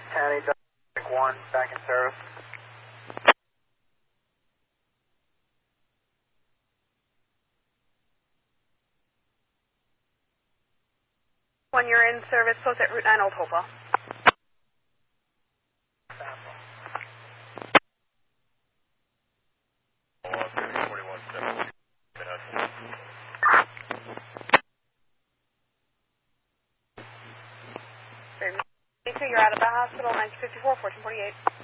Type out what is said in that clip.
1, back in service. When you're in service, post at Route 9 Old Hopewell. You're out of the hospital, 1954, 1448.